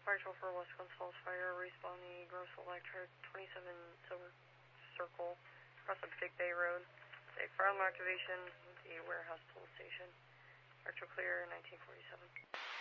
Fire for West Coast Falls Fire, responding Gross Electric, 27 Silver Circle, across the Big Bay Road. Say, fire alarm activation, the warehouse police station. Electro clear, 1947.